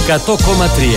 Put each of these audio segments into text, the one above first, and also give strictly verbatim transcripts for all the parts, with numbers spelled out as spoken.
εκατό κόμμα τρία.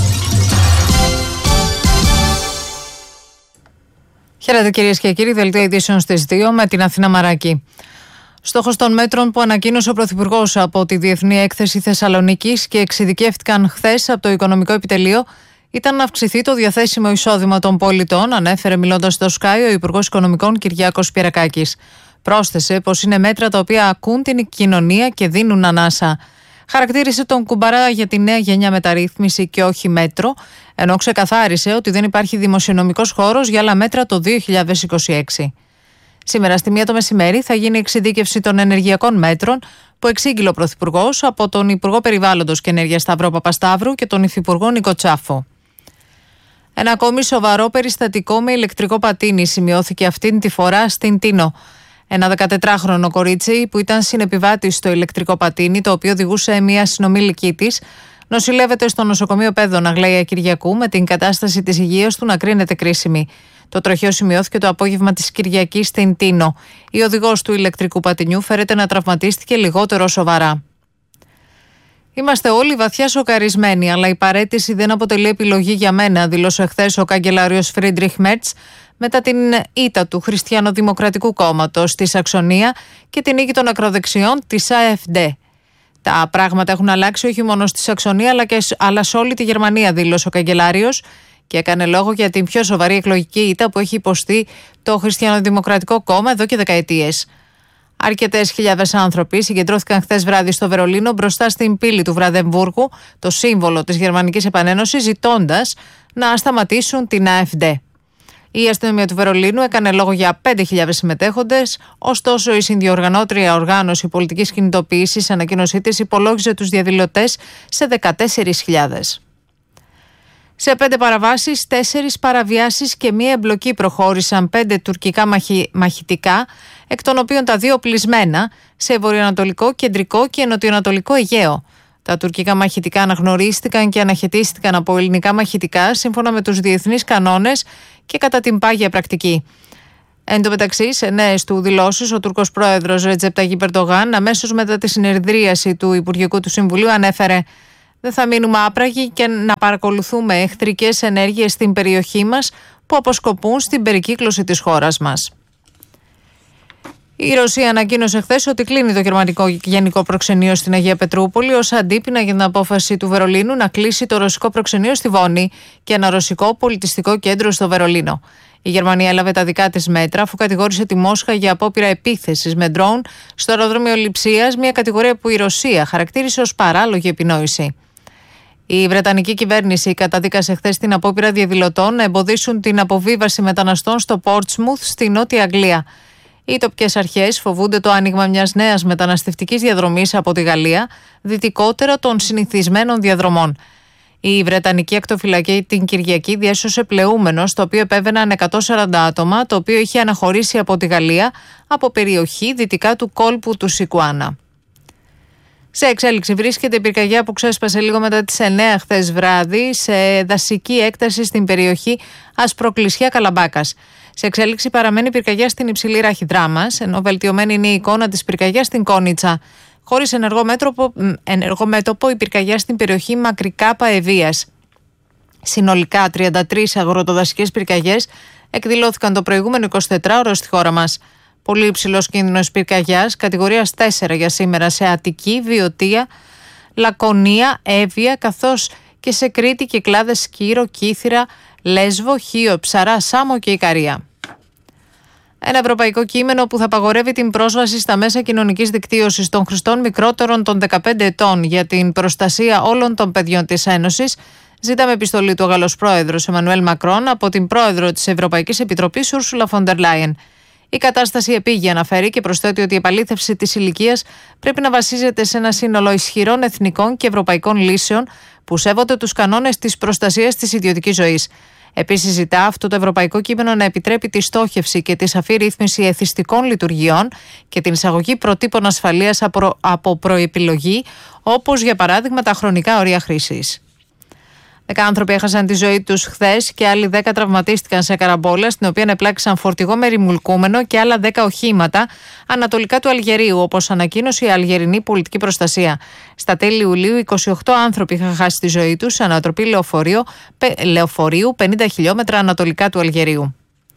Χαίρετε κυρίες και κύριοι, δελτίο ειδήσεων στις δύο με την Αθήνα Μαράκη. Στόχος των μέτρων που ανακοίνωσε ο Πρωθυπουργός από τη Διεθνή Έκθεση Θεσσαλονίκης και εξειδικεύτηκαν χθες από το Οικονομικό Επιτελείο ήταν να αυξηθεί το διαθέσιμο εισόδημα των πολιτών, ανέφερε μιλώντας στο Sky ο Υπουργός Οικονομικών Κυριάκος Πυρακάκης. Πρόσθεσε πως είναι μέτρα τα οποία ακούν την κοινωνία και δίνουν ανάσα. Χαρακτήρισε τον κουμπαρά για τη νέα γενιά μεταρρύθμιση και όχι μέτρο, ενώ ξεκαθάρισε ότι δεν υπάρχει δημοσιονομικός χώρος για άλλα μέτρα το δύο χιλιάδες είκοσι έξι. Σήμερα στη μία το μεσημέρι θα γίνει εξειδίκευση των ενεργειακών μέτρων που εξήγηλε ο Πρωθυπουργός από τον Υπουργό Περιβάλλοντος και Ενέργειας Σταύρο Παπασταύρου και τον Υφυπουργό Νίκο Τσάφο. Ένα ακόμη σοβαρό περιστατικό με ηλεκτρικό πατίνι σημειώθηκε αυτήν τη φορά στην Τίνο. Ένα δεκατετράχρονο κορίτσι που ήταν συνεπιβάτη στο ηλεκτρικό πατίνι, το οποίο οδηγούσε μια συνομήλικη της, νοσηλεύεται στο νοσοκομείο Πέδων Αγλαία Κυριακού με την κατάσταση της υγείας του να κρίνεται κρίσιμη. Το τροχαίο σημειώθηκε το απόγευμα της Κυριακής στην Τίνο. Η οδηγός του ηλεκτρικού πατινιού φέρεται να τραυματίστηκε λιγότερο σοβαρά. Είμαστε όλοι βαθιά σοκαρισμένοι, αλλά η παραίτηση δεν αποτελεί επιλογή για μένα, δήλωσε χθες ο καγκελάριος Φρίντριχ Μέρτς μετά την ήττα του Χριστιανοδημοκρατικού Κόμματος στη Σαξονία και την νίκη των ακροδεξιών της AfD. Τα πράγματα έχουν αλλάξει όχι μόνο στη Σαξονία αλλά και αλλά σε όλη τη Γερμανία, δήλωσε ο καγκελάριος και έκανε λόγο για την πιο σοβαρή εκλογική ήττα που έχει υποστεί το Χριστιανοδημοκρατικό Κόμμα εδώ και δεκαετίες. Αρκετές χιλιάδες άνθρωποι συγκεντρώθηκαν χθες βράδυ στο Βερολίνο μπροστά στην πύλη του Βραδεμβούργου, το σύμβολο της Γερμανικής Επανένωσης, ζητώντας να σταματήσουν την AfD. Η αστυνομία του Βερολίνου έκανε λόγο για πέντε χιλιάδες συμμετέχοντες, ωστόσο η συνδιοργανώτρια οργάνωση πολιτικής κινητοποίησης ανακοίνωσή της υπολόγιζε τους διαδηλωτές σε δεκατέσσερις χιλιάδες. Σε πέντε παραβάσεις, τέσσερις παραβιάσεις και μία εμπλοκή προχώρησαν πέντε τουρκικά μαχη... μαχητικά, εκ των οποίων τα δύο πλεισμένα σε βορειοανατολικό, κεντρικό και νοτιοανατολικό Αιγαίο. Τα τουρκικά μαχητικά αναγνωρίστηκαν και αναχαιτίστηκαν από ελληνικά μαχητικά σύμφωνα με τους διεθνείς κανόνες και κατά την πάγια πρακτική. Εν τω μεταξύ, σε νέες του δηλώσεις, ο Τούρκος πρόεδρος Ρετζέπ Ταγιπ Ερντογάν, αμέσως μετά τη συνεδρίαση του Υπουργικού του Συμβουλίου, ανέφερε: «Δεν θα μείνουμε άπραγοι και να παρακολουθούμε εχθρικές ενέργειες στην περιοχή μας που αποσκοπούν στην περικύκλωση της χώρας μας». Η Ρωσία ανακοίνωσε χθες ότι κλείνει το γερμανικό γενικό προξενείο στην Αγία Πετρούπολη ως αντίπεινα για την απόφαση του Βερολίνου να κλείσει το ρωσικό προξενείο στη Βόνη και ένα ρωσικό πολιτιστικό κέντρο στο Βερολίνο. Η Γερμανία έλαβε τα δικά της μέτρα αφού κατηγόρησε τη Μόσχα για απόπειρα επίθεσης με ντρόουν στο αεροδρόμιο Λειψίας, μια κατηγορία που η Ρωσία χαρακτήρισε ως παράλογη επινόηση. Η Βρετανική κυβέρνηση καταδίκασε χθες την απόπειρα διαδηλωτών να εμποδίσουν την αποβίβαση μεταναστών στο Πόρτσμουθ στη Νότια Αγγλία. Οι τοπικές αρχές φοβούνται το άνοιγμα μιας νέας μεταναστευτικής διαδρομής από τη Γαλλία, δυτικότερα των συνηθισμένων διαδρομών. Η Βρετανική ακτοφυλακή την Κυριακή διέσωσε πλεούμενο, στο οποίο επέβαιναν εκατόν σαράντα άτομα, το οποίο είχε αναχωρήσει από τη Γαλλία από περιοχή δυτικά του κόλπου του Σικουάνα. Σε εξέλιξη βρίσκεται η πυρκαγιά που ξέσπασε λίγο μετά τις εννέα χθες βράδυ σε δασική έκταση στην περιοχή Ασπροκλησιά Καλαμπάκας. Σε εξέλιξη παραμένει η πυρκαγιά στην υψηλή ράχη Δράμας, ενώ βελτιωμένη είναι η εικόνα της πυρκαγιάς στην Κόνιτσα. Χωρίς ενεργό μέτωπο, ενεργό μέτωπο η πυρκαγιά στην περιοχή Μακρικάπα Ευβίας. Συνολικά τριάντα τρεις αγροτοδασικές πυρκαγιές εκδηλώθηκαν το προηγούμενο εικοσιτετράωρο στη χώρα μας. Πολύ υψηλός κίνδυνος πυρκαγιάς, κατηγορίας τέσσερα για σήμερα σε Αττική, Βιωτία, Λακωνία, Εύβοια, καθώς και σε Κρήτη, Κυκλάδες, Σκύρο, Κύθυρα, Λέσβο, Χίο, Ψαρά, Σάμο και Ικαρία. Ένα ευρωπαϊκό κείμενο που θα απαγορεύει την πρόσβαση στα μέσα κοινωνικής δικτύωσης των χρηστών μικρότερων των δεκαπέντε ετών για την προστασία όλων των παιδιών της Ένωσης, ζητά με επιστολή του ο Γάλλος πρόεδρος Εμμανουέλ Μακρόν από την πρόεδρο της Ευρωπαϊκής Επιτροπής Ούρσουλα φον ντερ Λάιεν. Η κατάσταση επίγει, αναφέρει, και προσθέτει ότι η επαλήθευση της ηλικίας πρέπει να βασίζεται σε ένα σύνολο ισχυρών εθνικών και ευρωπαϊκών λύσεων που σέβονται τους κανόνες της προστασίας της ιδιωτικής ζωής. Επίσης, ζητά αυτό το ευρωπαϊκό κείμενο να επιτρέπει τη στόχευση και τη σαφή ρύθμιση εθιστικών λειτουργιών και την εισαγωγή προτύπων ασφαλείας από προεπιλογή, όπως για παράδειγμα τα χρονικά όρια χρήσης. Δέκα άνθρωποι έχασαν τη ζωή τους χθες και άλλοι δέκα τραυματίστηκαν σε καραμπόλα, στην οποία επλάξαν φορτηγό με ρημουλκούμενο και άλλα δέκα οχήματα ανατολικά του Αλγερίου, όπως ανακοίνωσε η Αλγερινή Πολιτική Προστασία. Στα τέλη Ιουλίου, είκοσι οκτώ άνθρωποι είχαν χάσει τη ζωή τους σε ανατροπή λεωφορείου, λεωφορείου πενήντα χιλιόμετρα ανατολικά του Αλγερίου.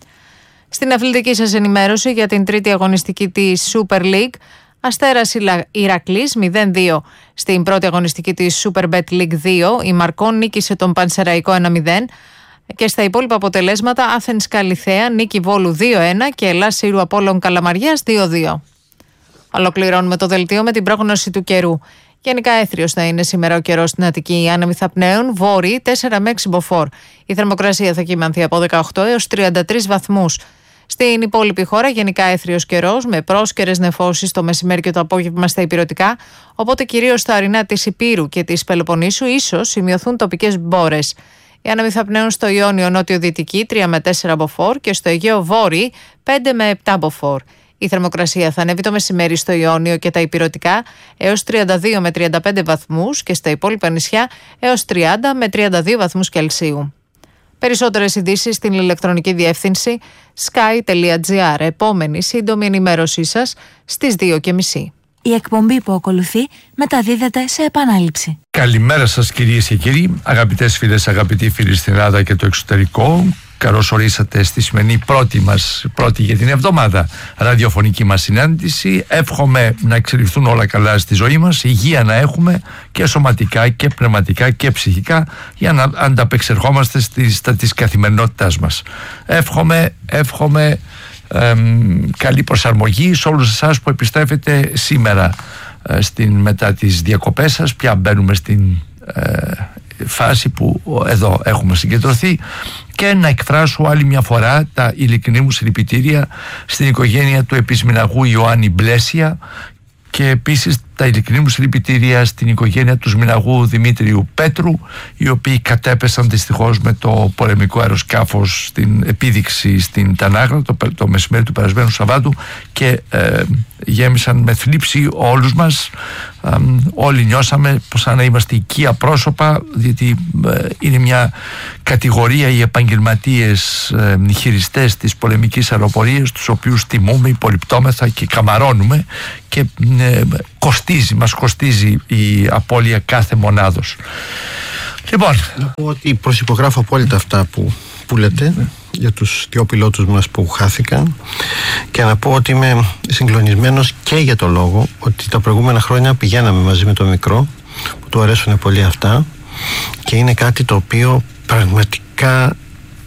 Στην αθλητική σας ενημέρωση για την τρίτη αγωνιστική της Super League, Αστέρας Ηρακλής μηδέν δύο. Στην πρώτη αγωνιστική της Superbet League δύο, η Μαρκόν νίκησε τον Πανσεραϊκό ένα μηδέν. Και στα υπόλοιπα αποτελέσματα, Άθενς Καλιθέα νίκη Βόλου δύο ένα και Ελλάς Σύρου Απόλλων Καλαμαριάς δύο δύο. Ολοκληρώνουμε το δελτίο με την πρόγνωση του καιρού. Γενικά έθριος θα είναι σήμερα ο καιρός στην Αττική. Οι άνεμοι θα πνέουν βόρειοι τέσσερα με έξι μποφόρ. Η θερμοκρασία θα κυμανθεί από δεκαοκτώ έως τριάντα τρεις βαθμούς. Στην υπόλοιπη χώρα, γενικά έθριος καιρός με πρόσκαιρες νεφώσεις το μεσημέρι και το απόγευμα στα ηπειρωτικά, οπότε κυρίως στα ορεινά της Ηπείρου και της Πελοποννήσου ίσως σημειωθούν τοπικές μπόρες. Οι άνεμοι θα πνέουν στο Ιόνιο νότιο-δυτική τρία με τέσσερα μποφόρ και στο Αιγαίο βόρειοι πέντε με επτά μποφόρ. Η θερμοκρασία θα ανέβει το μεσημέρι στο Ιόνιο και τα ηπειρωτικά έως τριάντα δύο με τριάντα πέντε βαθμούς και στα υπόλοιπα νησιά έως τριάντα με τριάντα δύο βαθμούς Κελσίου. Περισσότερες ειδήσεις στην ηλεκτρονική διεύθυνση sky τελεία gr. Επόμενη σύντομη ενημέρωσή σας στις δύο και μισή. Η εκπομπή που ακολουθεί μεταδίδεται σε επανάληψη. Καλημέρα σας κυρίες και κύριοι, αγαπητές φίλες, αγαπητοί φίλοι στην Ελλάδα και το εξωτερικό. Καλώς ορίσατε στη σημερινή πρώτη μας, πρώτη για την εβδομάδα ραδιοφωνική μας συνάντηση. Εύχομαι να εξελιχθούν όλα καλά στη ζωή μας, υγεία να έχουμε και σωματικά και πνευματικά και ψυχικά, για να ανταπεξερχόμαστε στις, της καθημερινότητάς μας. Εύχομαι, εύχομαι εμ, καλή προσαρμογή σε όλους εσάς που επιστρέφετε σήμερα ε, στην, μετά τις διακοπές σας. Πια μπαίνουμε στην ε, φάση που εδώ έχουμε συγκεντρωθεί, και να εκφράσω άλλη μια φορά τα ειλικρινή μου συλληπιτήρια στην οικογένεια του επισμηναγού Ιωάννη Μπλέσια και επίσης τα ειλικρινή μου συλληπιτήρια στην οικογένεια του σμηναγού Δημήτριου Πέτρου, οι οποίοι κατέπεσαν δυστυχώς με το πολεμικό αεροσκάφος στην επίδειξη στην Τανάγρα το, το μεσημέρι του περασμένου Σαββάτου και ε, γέμισαν με θλίψη όλους μας. Ε, όλοι νιώσαμε πως σαν να είμαστε οικία πρόσωπα, διότι ε, είναι μια κατηγορία οι επαγγελματίες ε, χειριστές της πολεμικής αεροπορίας, τους οποίους τιμούμε, υπολοιπτόμεθα και καμαρώνουμε, και ε, κοστίζει, μας κοστίζει η απώλεια κάθε μονάδος. Λοιπόν, να πω ότι προσυπογράφω απόλυτα αυτά που, που λέτε για τους δύο πιλότους μας που χάθηκαν, και να πω ότι είμαι συγκλονισμένος και για το λόγο ότι τα προηγούμενα χρόνια πηγαίναμε μαζί με το μικρό, που του αρέσουν πολύ αυτά, και είναι κάτι το οποίο πραγματικά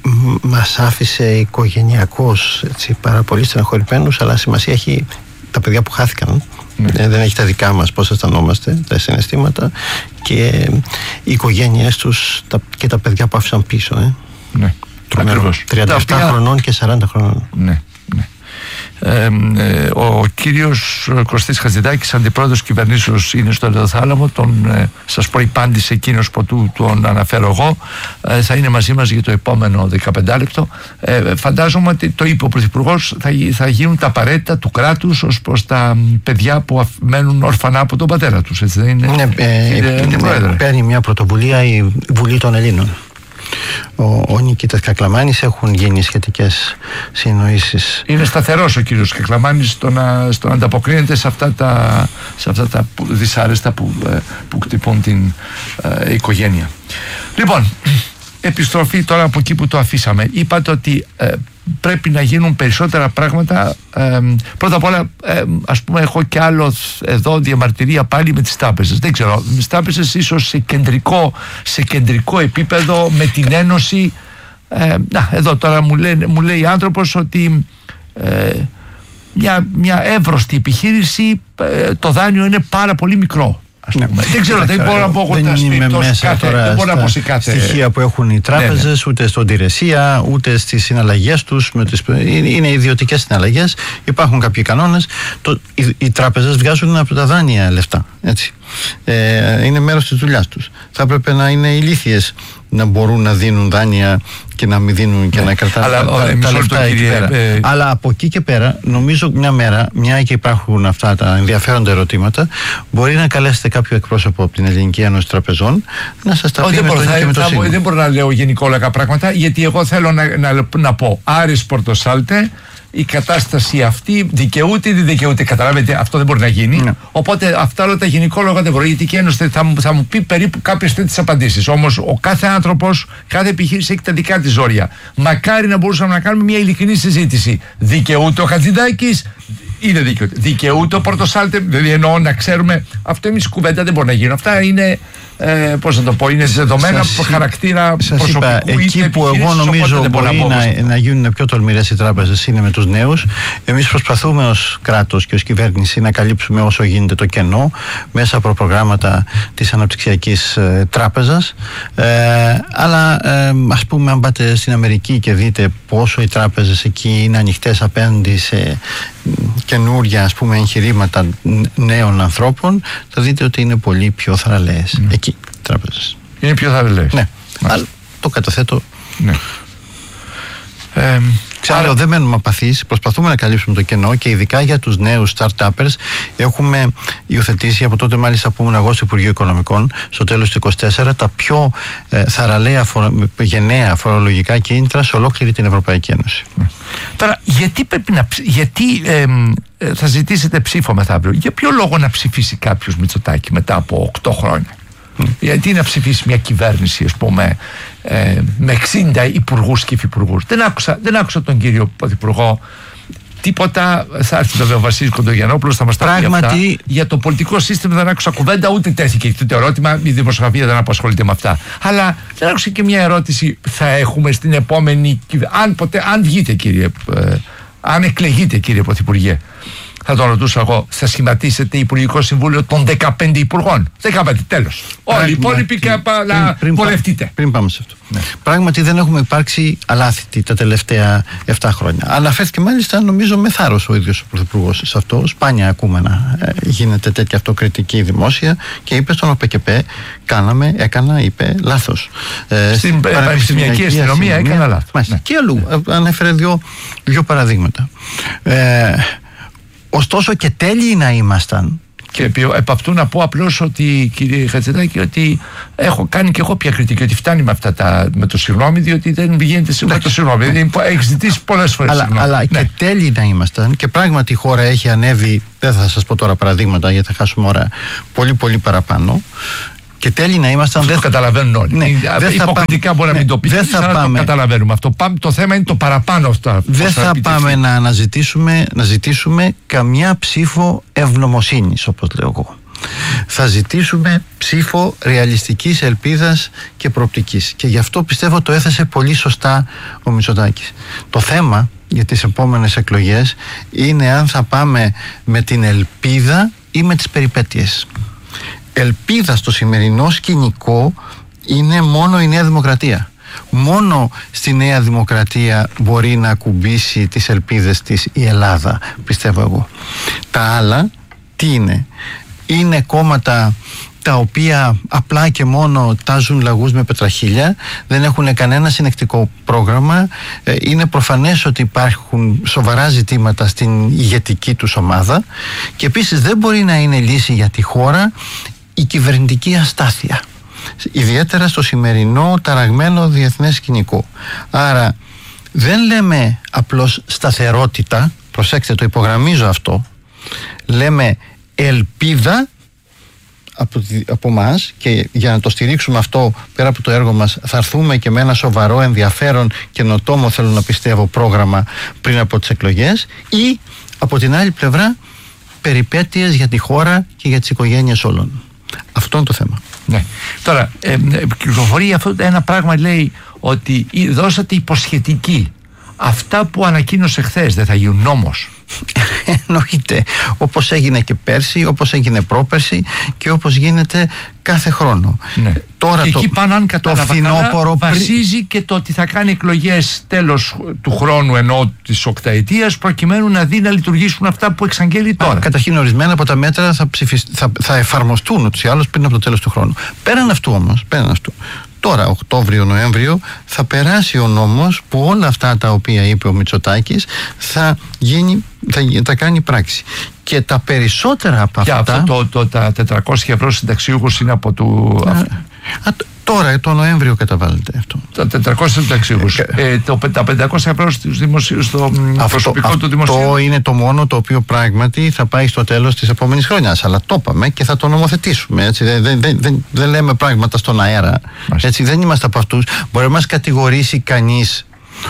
μας άφησε οικογενειακώς έτσι, πάρα πολύ στεναχωρημένους, αλλά σημασία έχει τα παιδιά που χάθηκαν. Ναι. Δεν έχει τα δικά μας πώς αισθανόμαστε, τα συναισθήματα, και οι οικογένειές τους τα, και τα παιδιά που άφησαν πίσω. Ε. Ναι. τριάντα επτά οποία... χρονών και σαράντα χρονών. Ναι, ναι. Ε, ε, ο κύριος Κωστής Χατζηδάκης, αντιπρόεδρος κυβερνήσεως, είναι στο Ελαιοθάλαμο. Τον ε, σας προϋπάντησε εκείνος που του, τον αναφέρω εγώ. Ε, θα είναι μαζί μας για το επόμενο δεκαπέντε λεπτό. Ε, φαντάζομαι ότι το είπε ο Πρωθυπουργός, θα, θα γίνουν τα απαραίτητα του κράτους ως προς τα παιδιά που μένουν ορφανά από τον πατέρα τους. Έτσι δεν είναι? Ναι, ε, ε, ε, παίρνει μια πρωτοβουλία η Βουλή των Ελλήνων. Ο, ο Νικήτας Κακλαμάνης, έχουν γίνει σχετικές συνοήσεις. Είναι σταθερός ο κύριος Κακλαμάνης στο να, στο να ανταποκρίνεται σε αυτά τα, σε αυτά τα δυσάρεστα που, που κτυπούν την ε, οικογένεια. Λοιπόν, επιστροφή τώρα από εκεί που το αφήσαμε. Είπατε ότι ε, πρέπει να γίνουν περισσότερα πράγματα. Ε, πρώτα απ' όλα, ε, ας πούμε, έχω κι άλλο εδώ διαμαρτυρία πάλι με τις τράπεζες. Δεν ξέρω, με τις τράπεζες ίσως σε κεντρικό, σε κεντρικό επίπεδο, με την Ένωση. Ε, να, εδώ τώρα μου, λένε, μου λέει άνθρωπος ότι ε, μια, μια εύρωστη επιχείρηση, ε, το δάνειο είναι πάρα πολύ μικρό. Ναι. Δεν ξέρω, δεν μπορώ να πω εγώ δεν είμαι μέσα κάθε, τώρα δεν στα κάθε... στοιχεία που έχουν οι τράπεζες, ναι, ναι, ούτε στον Τηρεσία, ούτε στις συναλλαγές τους με τις... είναι ιδιωτικές συναλλαγές, υπάρχουν κάποιοι κανόνες. Το... οι, οι τράπεζες βγάζουν από τα δάνεια λεφτά, Έτσι. Ε, είναι μέρος της δουλειάς τους. Θα έπρεπε να είναι ηλίθιες να μπορούν να δίνουν δάνεια και να μην δίνουν και ναι. να κρατάνε Αλλά, τα, τα, τα λεφτά εκεί κύριε, πέρα. Ε... Αλλά από εκεί και πέρα, νομίζω μια μέρα, μια και υπάρχουν αυτά τα ενδιαφέροντα ερωτήματα, μπορεί να καλέσετε κάποιο εκπρόσωπο από την Ελληνική Ένωση Τραπεζών να σας τα πει με το ίδιο και με το σύγχρονο. Δεν μπορώ να λέω γενικόλογα πράγματα, γιατί εγώ θέλω να, να, να πω Άρης Πορτοσάλτε, η κατάσταση αυτή δικαιούται ή δεν δικαιούται. Καταλάβετε, αυτό δεν μπορεί να γίνει. Ναι. Οπότε αυτά όλα τα γενικόλογα δεν μπορεί. Γιατί και ένωση θα, θα μου πει περίπου κάποιες τέτοιες απαντήσεις. Όμως ο κάθε άνθρωπος, κάθε επιχείρηση έχει τα δικά της όρια. Μακάρι να μπορούσαμε να κάνουμε μια ειλικρινή συζήτηση. Δικαιούται ο Χατζηδάκης ή δεν δικαιούται. Δικαιούται ο Πορτοσάλτε. Δηλαδή εννοώ να ξέρουμε. Αυτό εμείς κουβέντα δεν μπορεί να γίνει. Αυτά είναι. Ε, πώς να το πω, είναι δεδομένα σας, χαρακτήρα σας προσωπικού. Είπα, εκεί που εγώ νομίζω μπορεί να, να γίνουν πιο τολμηρές οι τράπεζες είναι με τους νέους. Εμείς προσπαθούμε ως κράτος και ως κυβέρνηση να καλύψουμε όσο γίνεται το κενό μέσα από προγράμματα της Αναπτυξιακής ε, Τράπεζας. Ε, αλλά ε, ας πούμε, αν πάτε στην Αμερική και δείτε πόσο οι τράπεζες εκεί είναι ανοιχτές απέναντι σε καινούρια, ας πούμε, εγχειρήματα νέων ανθρώπων, θα δείτε ότι είναι πολύ πιο θαραλέες. Mm. Εκεί, τράπεζες. Είναι πιο θαραλέες. Ναι. Αλλά το καταθέτω. Ναι. Ε, Ξέρω, άρα... δεν μένουμε απαθείς, προσπαθούμε να καλύψουμε το κενό και ειδικά για τους νέους start-uppers έχουμε υιοθετήσει από τότε μάλιστα που ήμουν εγώ στο Υπουργείο Οικονομικών στο τέλος του είκοσι τέσσερα τα πιο ε, θαραλέα φορο... γενναία φορολογικά κίνητρα σε ολόκληρη την Ευρωπαϊκή Ένωση. Mm. Τώρα, γιατί πρέπει να γιατί ε, ε, θα ζητήσετε ψήφο μεθαύριο, για ποιο λόγο να ψηφίσει κάποιος Μητσοτάκη μετά από οκτώ χρόνια? Mm. Γιατί να ψηφίσει μια κυβέρνηση, ας πούμε, ε, με εξήντα υπουργούς και υφυπουργούς? Δεν άκουσα, δεν άκουσα τον κύριο Πρωθυπουργό τίποτα. Θα έρθει βέβαια ο Βασίλης Κοντογιαννόπουλος, θα μας τα πει αυτά. Για το πολιτικό σύστημα δεν άκουσα κουβέντα, ούτε τέθηκε το ερώτημα. Η δημοσιογραφία δεν απασχολείται με αυτά. Αλλά δεν άκουσα και μια ερώτηση. Θα έχουμε στην επόμενη κυβέρνηση, αν, ποτέ, αν βγείτε κύριε, ε, αν εκλεγείτε κύριε Πρωθυπουργέ, θα τον ρωτούσα εγώ, θα σχηματίσετε Υπουργικό Συμβούλιο των δεκαπέντε υπουργών? δεκαπέντε, τέλος. Όλοι οι υπόλοιποι και να πορευτείτε. Πριν πάμε σε αυτό. Ναι. Πράγματι δεν έχουμε υπάρξει αλάθητοι τα τελευταία επτά χρόνια. Αναφέρθηκε μάλιστα, νομίζω, με θάρρος ο ίδιος ο Πρωθυπουργός σε αυτό. Σπάνια ακούμε να ε, γίνεται τέτοια αυτοκριτική δημόσια και είπε στον ΟΠΕΚΕΠΕ, κάναμε, έκανα, είπε, λάθος. Ε, στην Πανεπιστημιακή Αστυνομία έκανα λάθος. Ναι. Και αλλού. Ναι. Ανέφερε δύο, δύο παραδείγματα. Ε, Ωστόσο και τέλειοι να ήμασταν. Και επ' αυτού να πω απλώς ότι, κύριε Χατζηδάκη, ότι έχω κάνει και εγώ πια κριτική, ότι φτάνει με αυτά τα, με το συγγνώμη, διότι δεν βγαίνετε σίγουρα το συγγνώμη. Δηλαδή, έχει ζητήσει πολλές φορές αλλά, συγγνώμη. Αλλά ναι. Και τέλειοι να ήμασταν και πράγματι η χώρα έχει ανέβει, δεν θα σας πω τώρα παραδείγματα γιατί θα χάσουμε ώρα, πολύ πολύ παραπάνω. Και τέλει να ήμασταν. Δεν το καταλαβαίνουν όλοι. Ναι, δεν υποκριτικά μπορεί να μην το πει. Δεν θα πάμε. Το καταλαβαίνουμε αυτό. Το θέμα είναι το παραπάνω αυτό. Δεν θα πάμε να αναζητήσουμε, να ζητήσουμε καμιά ψήφο ευγνωμοσύνης, όπως λέω εγώ. Θα ζητήσουμε ψήφο ρεαλιστικής ελπίδας και προοπτικής. Και γι' αυτό πιστεύω το έθεσε πολύ σωστά ο Μητσοτάκης. Το θέμα για τις επόμενες εκλογές είναι αν θα πάμε με την ελπίδα ή με τις περιπέτειες. Ελπίδα στο σημερινό σκηνικό είναι μόνο η Νέα Δημοκρατία. Μόνο στη Νέα Δημοκρατία μπορεί να ακουμπήσει τις ελπίδες της η Ελλάδα, πιστεύω εγώ. Τα άλλα τι είναι? Είναι κόμματα τα οποία απλά και μόνο τάζουν λαγούς με πετραχίλια, δεν έχουν κανένα συνεκτικό πρόγραμμα. Είναι προφανές ότι υπάρχουν σοβαρά ζητήματα στην ηγετική τους ομάδα και επίσης δεν μπορεί να είναι λύση για τη χώρα η κυβερνητική αστάθεια, ιδιαίτερα στο σημερινό ταραγμένο διεθνές σκηνικό. Άρα δεν λέμε απλώς σταθερότητα, προσέξτε, το υπογραμμίζω αυτό, λέμε ελπίδα από, από μας, και για να το στηρίξουμε αυτό πέρα από το έργο μας θα έρθουμε και με ένα σοβαρό, ενδιαφέρον, καινοτόμο, θέλω να πιστεύω, πρόγραμμα πριν από τις εκλογές, ή από την άλλη πλευρά περιπέτειες για τη χώρα και για τις οικογένειες όλων. Αυτό είναι το θέμα. Ναι. Τώρα, ε, ε, κυκλοφορεί αυτό ένα πράγμα, λέει ότι δώσατε υποσχετική. Αυτά που ανακοίνωσε χθες δεν θα γίνουν νόμος? Εννοείται, όπως έγινε και πέρσι, όπως έγινε πρόπερσι και όπως γίνεται κάθε χρόνο. Ναι. Τώρα και το, εκεί πάνω, αν κατάλαβα καλά, βασίζει και το ότι θα κάνει εκλογές τέλος του χρόνου, ενώ της οκταετίας, προκειμένου να δει να λειτουργήσουν αυτά που εξαγγέλει τώρα. Καταρχήν, ορισμένα από τα μέτρα θα, ψηφισ... θα, θα εφαρμοστούν ούτως ή άλλως πριν από το τέλος του χρόνου. Πέραν αυτού όμως, πέραν αυτού, τώρα Οκτώβριο-Νοέμβριο θα περάσει ο νόμος που όλα αυτά τα οποία είπε ο Μητσοτάκης θα, γίνει, θα, θα κάνει πράξη. Και τα περισσότερα από και αυτά... αυτό το, το, τα τετρακόσια ευρώ συνταξιούχους είναι από του... Α, α, τώρα το Νοέμβριο καταβάλλεται αυτό. Τα τετρακόσια συνταξιούχους. Ε, το, τα πεντακόσια ευρώ στους δημοσίου, στο αυτό, προσωπικό αυτό, του δημοσίου. Αυτό είναι το μόνο το οποίο πράγματι θα πάει στο τέλος της επόμενης χρονιάς. Αλλά το είπαμε και θα το νομοθετήσουμε. Έτσι. Δεν, δεν, δεν, δεν, δεν λέμε πράγματα στον αέρα. Έτσι. Δεν είμαστε από αυτούς. Μπορεί να μας κατηγορήσει κανείς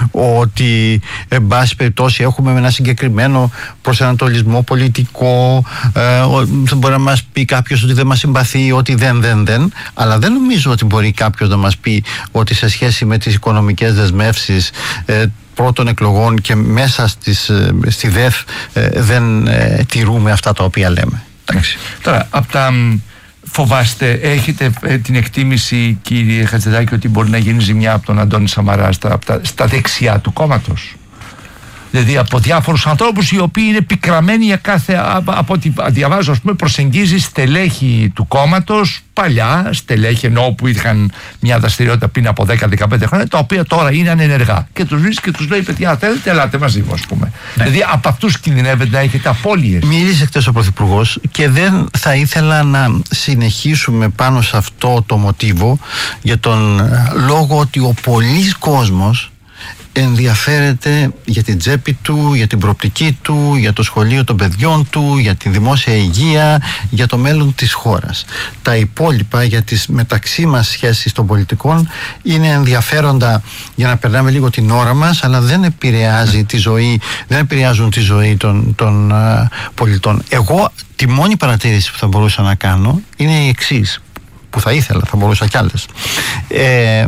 ότι εν πάση περιπτώσει έχουμε ένα συγκεκριμένο προσανατολισμό πολιτικό, ε, μπορεί να μας πει κάποιος ότι δεν μας συμπαθεί, ότι δεν δεν δεν, αλλά δεν νομίζω ότι μπορεί κάποιος να μας πει ότι σε σχέση με τις οικονομικές δεσμεύσεις ε, πρώτων εκλογών και μέσα στις, στη ΔΕΘ ε, δεν ε, τηρούμε αυτά τα οποία λέμε. Εντάξει. Τώρα, από τα φοβάστε, έχετε ε, την εκτίμηση, κύριε Χατζηδάκη, ότι μπορεί να γίνει ζημιά από τον Αντώνη Σαμαρά στα, από τα, στα δεξιά του κόμματος? Δηλαδή από διάφορους ανθρώπους οι οποίοι είναι πικραμένοι για κάθε, από ό,τι διαβάζω, ας πούμε, προσεγγίζει στελέχη του κόμματος, παλιά στελέχη ενώ που είχαν μια δραστηριότητα πριν από δέκα με δεκαπέντε χρόνια, τα οποία τώρα είναι ανενεργά. Και τους βρίσκει και τους λέει: παιδιά, θέλετε, ελάτε μαζί μου, ας πούμε. Ναι. Δηλαδή από αυτούς κινδυνεύετε να έχετε απώλειες. Μίλησε χτες ο Πρωθυπουργός και δεν θα ήθελα να συνεχίσουμε πάνω σε αυτό το μοτίβο, για τον λόγο ότι ο πολύς κόσμος ενδιαφέρεται για την τσέπη του, για την προοπτική του, για το σχολείο των παιδιών του, για τη δημόσια υγεία, για το μέλλον της χώρας. Τα υπόλοιπα για τις μεταξύ μας σχέσεις των πολιτικών είναι ενδιαφέροντα για να περνάμε λίγο την ώρα μας, αλλά δεν επηρεάζει τη ζωή, δεν επηρεάζουν τη ζωή των, των uh, πολιτών. Εγώ τη μόνη παρατήρηση που θα μπορούσα να κάνω είναι η εξής, που θα ήθελα, θα μπορούσα κι άλλες. Ε,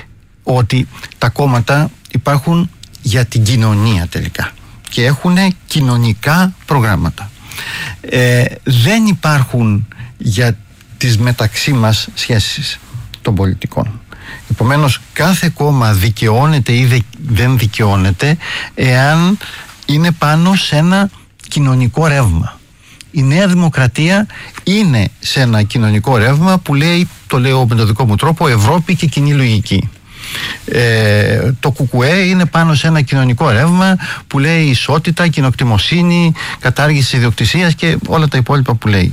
ότι τα κόμματα υπάρχουν για την κοινωνία τελικά και έχουν κοινωνικά προγράμματα. Ε, δεν υπάρχουν για τις μεταξύ μας σχέσεις των πολιτικών. Επομένως, κάθε κόμμα δικαιώνεται ή δεν δικαιώνεται εάν είναι πάνω σε ένα κοινωνικό ρεύμα. Η Νέα Δημοκρατία είναι σε ένα κοινωνικό ρεύμα που λέει, το λέω με τον δικό μου τρόπο, Ευρώπη και κοινή λογική. Ε, το ΚΚΕ είναι πάνω σε ένα κοινωνικό ρεύμα που λέει ισότητα, κοινοκτημοσύνη, κατάργηση ιδιοκτησίας και όλα τα υπόλοιπα που λέει.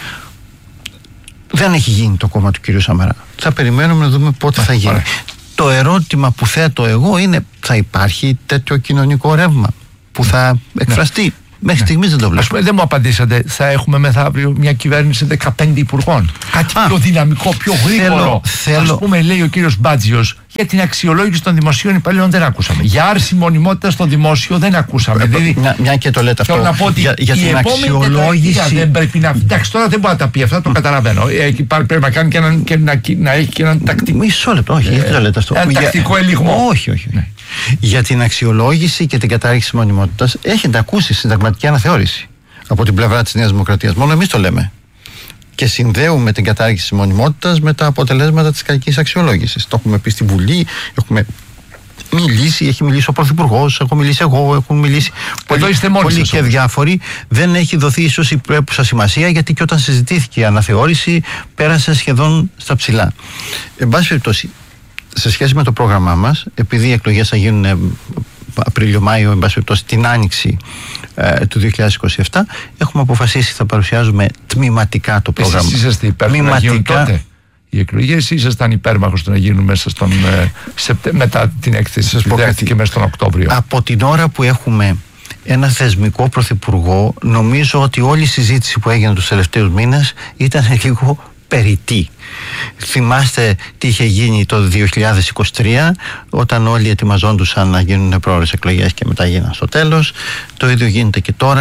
Δεν έχει γίνει το κόμμα του κυρίου Σαμαρά. Θα περιμένουμε να δούμε πότε θα γίνει. Το ερώτημα που θέτω εγώ είναι: θα υπάρχει τέτοιο κοινωνικό ρεύμα που θα εκφραστεί? Μέχρι ναι. στιγμής δεν το βλέπω. Δεν μου απαντήσατε. Θα έχουμε μεθαύριο μια κυβέρνηση δεκαπέντε υπουργών? Κάτι Α, πιο δυναμικό, πιο γρήγορο. Θέλω, Ας πούμε, λέει ο κύριος Μπάτζιος, για την αξιολόγηση των δημοσίων υπαλλήλων δεν ακούσαμε. Για άρση μονιμότητας στο δημόσιο δεν ακούσαμε. Ε, δηλαδή, μια, μια και το λέτε αυτό. Να πω ότι για, για η την αξιολόγηση. Δεν πρέπει να. Εντάξει, τώρα δεν μπορεί να τα πει αυτά, το καταλαβαίνω. Ε, πρέπει να κάνει και, έναν, και να, να έχει και έναν τακτικό. Μισό λεπτό, όχι, γιατί το λέτε αυτό. Ένα τακτικό ελιγμό. Όχι, όχι. Ναι. Για την αξιολόγηση και την κατάργηση μονιμότητας έχετε ακούσει συνταγματική αναθεώρηση από την πλευρά της Νέας Δημοκρατίας. Μόνο εμείς το λέμε. Και συνδέουμε την κατάργηση μονιμότητας με τα αποτελέσματα της κακής αξιολόγησης. Το έχουμε πει στη Βουλή, έχουμε μιλήσει, έχει μιλήσει ο Πρωθυπουργός, έχω μιλήσει εγώ, έχουν μιλήσει πολλοί, πολλοί και διάφοροι. Δεν έχει δοθεί ίσως η πρέπουσα σημασία, γιατί και όταν συζητήθηκε η αναθεώρηση πέρασε σχεδόν στα ψηλά. Εν πάση περιπτώσει, σε σχέση με το πρόγραμμά μας, επειδή οι εκλογές θα γίνουν Απρίλιο-Μάιο, εν πάση περιπτώσει την Άνοιξη ε, του δύο χιλιάδες είκοσι επτά, έχουμε αποφασίσει θα παρουσιάζουμε τμηματικά το πρόγραμμα. Εσείς είσαστε υπέρμαχος να γίνουν τότε οι εκλογές, ήσασταν υπέρμαχος του να γίνουν μέσα στον, ε, σεπτε, μετά την έκθεση σας που δέχτηκε μέσα στον Οκτώβριο? Από την ώρα που έχουμε ένα θεσμικό πρωθυπουργό, νομίζω ότι όλη η συζήτηση που έγινε τους τελευταίους μήνες ήταν λίγο περιττή. Θυμάστε τι είχε γίνει το δύο χιλιάδες είκοσι τρία, όταν όλοι ετοιμαζόντουσαν να γίνουν πρόορες εκλογές και μετά γίναν στο τέλος. Το ίδιο γίνεται και τώρα.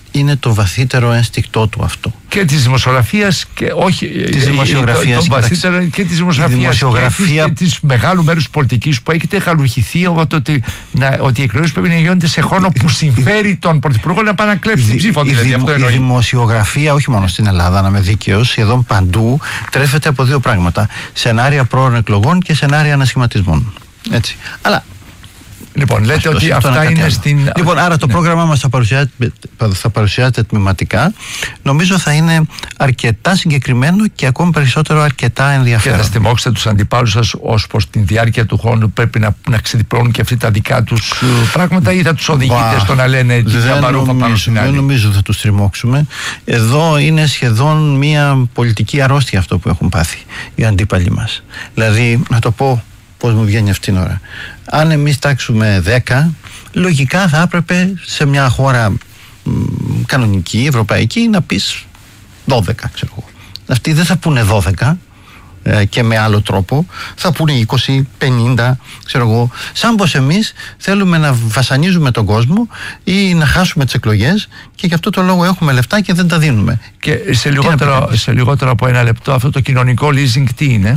είναι το βαθύτερο ένστικτό του αυτό. Και της δημοσιογραφίας και όχι. Της δημοσιογραφίας, το, το βαθύτερο και της δημοσιογραφίας. Δημοσιογραφία... Και της μεγάλου μέρους πολιτικής που έχετε χαλουχηθεί ότι, να, ότι οι εκλογές πρέπει να γίνονται σε χρόνο που συμφέρει τον Πρωθυπουργό να πάει να κλέψει την ψήφο. Η, δηλαδή, η, αυτό η δημοσιογραφία, όχι μόνο στην Ελλάδα, να είμαι δίκαιος, σχεδόν παντού τρέφεται από δύο πράγματα. Σενάρια πρόωρων εκλογών και σενάρια ανασχηματισμών. Έτσι. Αλλά. Λοιπόν, λέτε ότι το αυτά είναι στην. Λοιπόν, άρα το ναι. πρόγραμμά μας θα παρουσιάζεται, θα παρουσιάζεται τμηματικά. Νομίζω θα είναι αρκετά συγκεκριμένο και ακόμη περισσότερο αρκετά ενδιαφέρον. Και θα στιμώξετε τους αντιπάλους σας ως προς την διάρκεια του χρόνου πρέπει να, να ξεδιπλώνουν και αυτοί τα δικά τους πράγματα ή θα τους οδηγείτε στο να λένε τι διαμαρούφα πάνω στην άλλη? Δεν νομίζω θα τους τριμώξουμε. Εδώ είναι σχεδόν μια πολιτική αρρώστια αυτό που έχουν πάθει οι αντίπαλοι μας. Δηλαδή, να το πω πώς μου βγαίνει αυτήν την ώρα. Αν εμείς τάξουμε δέκα, λογικά θα έπρεπε σε μια χώρα μ, κανονική, ευρωπαϊκή, να πεις δώδεκα, ξέρω εγώ. Αυτοί δεν θα πούνε δώδεκα ε, και με άλλο τρόπο, θα πούνε είκοσι, πενήντα, ξέρω εγώ. Σαν πως εμείς θέλουμε να βασανίζουμε τον κόσμο ή να χάσουμε τις εκλογές και γι' αυτό το λόγο έχουμε λεφτά και δεν τα δίνουμε. Και σε λιγότερο, σε λιγότερο από ένα λεπτό, αυτό το κοινωνικό leasing τι είναι?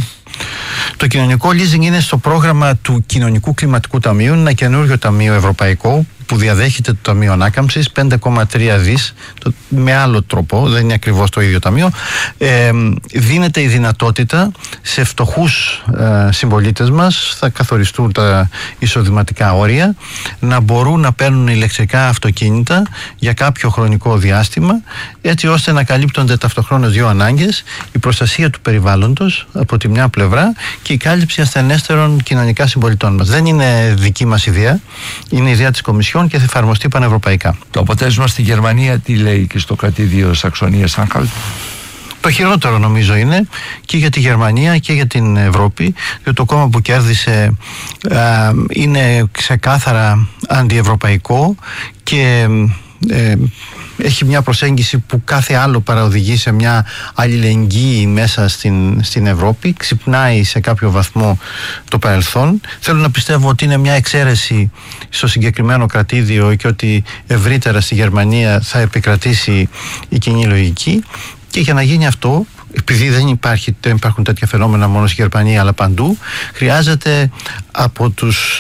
Το κοινωνικό leasing είναι στο πρόγραμμα του Κοινωνικού Κλιματικού Ταμείου, ένα καινούριο ταμείο ευρωπαϊκό που διαδέχεται το Ταμείο Ανάκαμψης, πέντε κόμμα τρία δις, το, με άλλο τρόπο, δεν είναι ακριβώς το ίδιο ταμείο. Ε, δίνεται η δυνατότητα σε φτωχούς ε, συμπολίτες μας, θα καθοριστούν τα εισοδηματικά όρια, να μπορούν να παίρνουν ηλεκτρικά αυτοκίνητα για κάποιο χρονικό διάστημα, έτσι ώστε να καλύπτονται ταυτοχρόνως δύο ανάγκες, η προστασία του περιβάλλοντος από τη μια πλευρά και η κάλυψη ασθενέστερων κοινωνικά συμπολιτών μας. Δεν είναι δική μας ιδέα, είναι ιδέα της Κομισιόν και θα εφαρμοστεί πανευρωπαϊκά. Το αποτέλεσμα στη Γερμανία τι λέει και στο κρατήδιο Σαξονίας Άνχαλτ? Το χειρότερο νομίζω είναι και για τη Γερμανία και για την Ευρώπη, διότι το κόμμα που κέρδισε α, είναι ξεκάθαρα αντιευρωπαϊκό και ε, έχει μια προσέγγιση που κάθε άλλο παραοδηγεί σε μια αλληλεγγύη μέσα στην, στην Ευρώπη, ξυπνάει σε κάποιο βαθμό το παρελθόν. Θέλω να πιστεύω ότι είναι μια εξαίρεση στο συγκεκριμένο κρατήδιο και ότι ευρύτερα στη Γερμανία θα επικρατήσει η κοινή λογική, και για να γίνει αυτό, επειδή δεν, υπάρχει, δεν υπάρχουν τέτοια φαινόμενα μόνο στη Γερμανία αλλά παντού, χρειάζεται από τους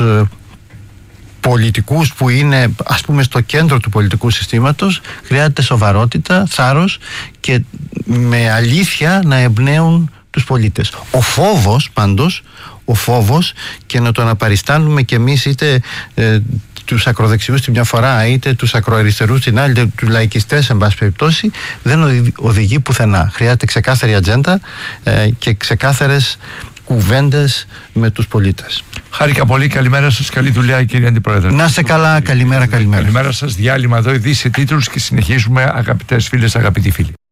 πολιτικούς που είναι ας πούμε στο κέντρο του πολιτικού συστήματος, χρειάζεται σοβαρότητα, θάρρος και με αλήθεια να εμπνέουν τους πολίτες. Ο φόβος πάντως, ο φόβος, και να το αναπαριστάνουμε κι εμείς είτε ε, τους ακροδεξιούς τη μια φορά είτε τους ακροαριστερούς την άλλη, είτε τους λαϊκιστές εν πάση περιπτώσει, δεν οδηγεί πουθενά. Χρειάζεται ξεκάθαρη ατζέντα ε, και ξεκάθαρες κουβέντες με τους πολίτες. Χάρηκα πολύ, καλημέρα σας, καλή δουλειά κύριε Αντιπρόεδρε. Να είστε καλά, καλημέρα, καλημέρα. Καλημέρα σας, διάλειμμα εδώ, ειδήσεις, τίτλους και συνεχίζουμε, αγαπητές φίλες, αγαπητοί φίλοι.